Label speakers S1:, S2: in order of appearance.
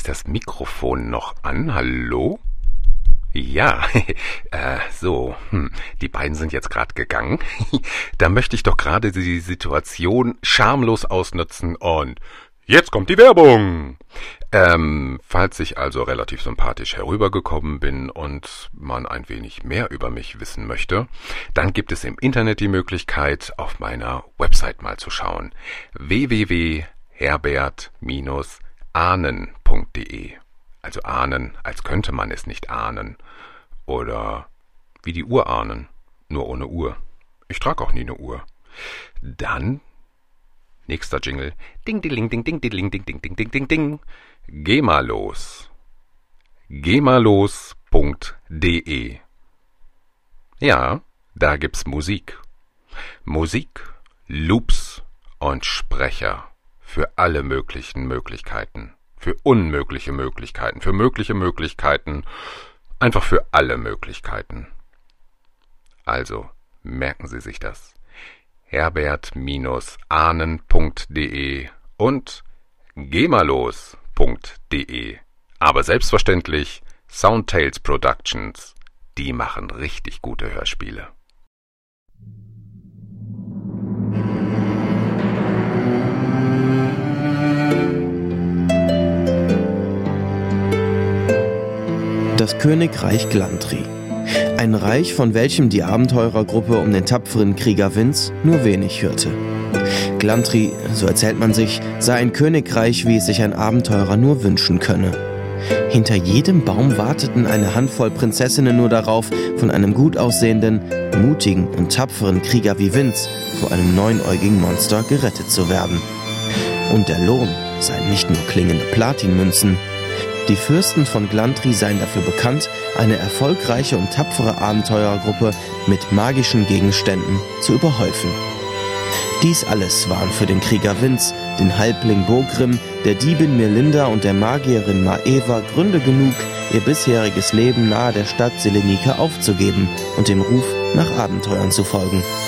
S1: Ist das Mikrofon noch an? Hallo? Ja, die beiden sind jetzt gerade gegangen. Da möchte ich doch gerade die Situation schamlos ausnutzen und jetzt kommt die Werbung! Falls ich also relativ sympathisch herübergekommen bin und man ein wenig mehr über mich wissen möchte, dann gibt es im Internet die Möglichkeit, auf meiner Website mal zu schauen. www.herbert-ahnen.de. Also ahnen, als könnte man es nicht ahnen. Oder wie die Urahnen, nur ohne Uhr. Ich trage auch nie eine Uhr. Dann, nächster Jingle. Ding, ding, ding, ding, ding, ding, ding, ding, ding, ding, ding. Geh mal los. gehmallos.de. Ja, da gibt's Musik. Musik, Loops und Sprecher für alle möglichen Möglichkeiten. Für unmögliche Möglichkeiten, für mögliche Möglichkeiten, einfach für alle Möglichkeiten. Also, merken Sie sich das. herbert-ahnen.de und gehmallos.de. Aber selbstverständlich Soundtales Productions, die machen richtig gute Hörspiele.
S2: Das Königreich Glantry. Ein Reich, von welchem die Abenteurergruppe um den tapferen Krieger Vince nur wenig hörte. Glantry, so erzählt man sich, sei ein Königreich, wie es sich ein Abenteurer nur wünschen könne. Hinter jedem Baum warteten eine Handvoll Prinzessinnen nur darauf, von einem gut aussehenden, mutigen und tapferen Krieger wie Vince vor einem neunäugigen Monster gerettet zu werden. Und der Lohn seien nicht nur klingende Platinmünzen. Die Fürsten von Glantry seien dafür bekannt, eine erfolgreiche und tapfere Abenteurergruppe mit magischen Gegenständen zu überhäufen. Dies alles waren für den Krieger Vince, den Halbling Bogrim, der Diebin Melinda und der Magierin Maeva Gründe genug, ihr bisheriges Leben nahe der Stadt Selenika aufzugeben und dem Ruf nach Abenteuern zu folgen.